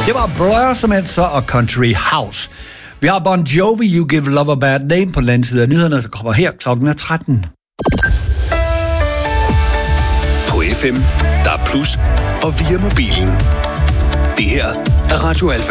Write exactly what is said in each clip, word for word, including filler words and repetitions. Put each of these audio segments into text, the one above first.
Det var Blur, som altså og Country House. Vi har Bon Jovi, You Give Love a Bad Name på den anden side af nyhederne, der kommer her klokken er tretten. På F M, der er plus, og via mobilen. Det her er Radio Alfa.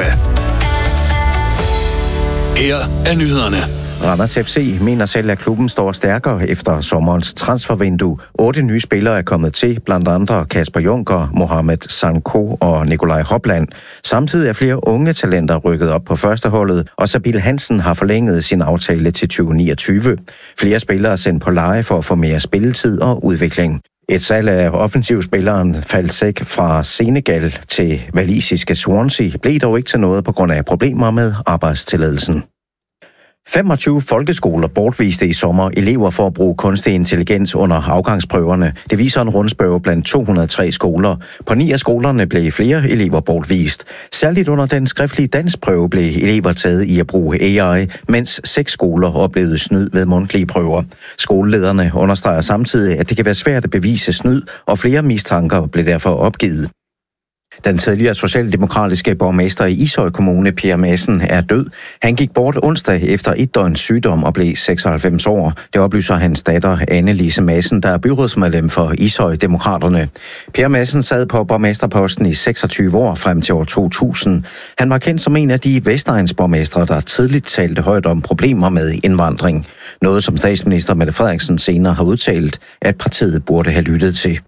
Her er nyhederne. Randers F C mener selv, at klubben står stærkere efter sommerens transfervindue. Otte nye spillere er kommet til, blandt andre Kasper Junker, Mohamed Sanko og Nikolaj Hopland. Samtidig er flere unge talenter rykket op på førsteholdet, og Sabil Hansen har forlænget sin aftale til tyve niogtyve. Flere spillere er sendt på leje for at få mere spilletid og udvikling. Et salg af offensivspilleren Falsek fra Senegal til walisiske Swansea blev dog ikke til noget på grund af problemer med arbejdstilladelsen. femogtyve folkeskoler bortviste i sommer elever for at bruge kunstig intelligens under afgangsprøverne. Det viser en rundspørge blandt to hundrede og tre skoler. På ni af skolerne blev flere elever bortvist. Særligt under den skriftlige danskprøve blev elever taget i at bruge A I, mens seks skoler oplevede snyd ved mundtlige prøver. Skolelederne understreger samtidig, at det kan være svært at bevise snyd, og flere mistanker blev derfor opgivet. Den tidligere socialdemokratiske borgmester i Ishøj Kommune, Per Madsen, er død. Han gik bort onsdag efter et døgns sygdom og blev seksoghalvfems år. Det oplyser hans datter Anne-Lise Madsen, der er byrådsmedlem for Ishøj Demokraterne. Per Madsen sad på borgmesterposten i seksogtyve år frem til år to tusind. Han var kendt som en af de vestegnsborgmestre, der tidligt talte højt om problemer med indvandring. Noget som statsminister Mette Frederiksen senere har udtalt, at partiet burde have lyttet til.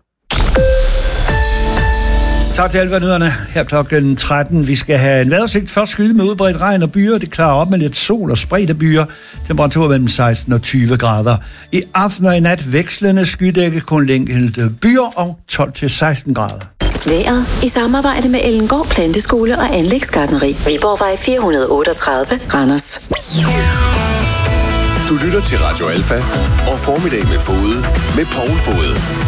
Tak til alle nyhederne her klokken tretten. Vi skal have en vejrudsigt. Først skyde med udbredt regn og byer. Det klarer op med lidt sol og spredte byer. Temperatur mellem seksten og tyve grader. I aften og i nat vekslende skydække, kun enkelte byer og tolv til seksten grader. Vejret i samarbejde med Ellengård Planteskole og Anlægsgartneri. Viborgvej fire hundrede og otteogtredive, Randers. Du lytter til Radio Alfa og Formiddag med Fode med Poul Fode.